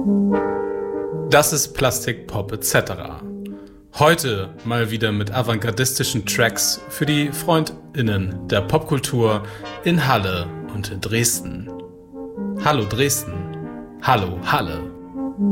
Das ist Plastik, Pop etc. Heute mal wieder mit avantgardistischen Tracks für die FreundInnen der Popkultur in Halle und in Dresden. Hallo Dresden. Hallo Halle.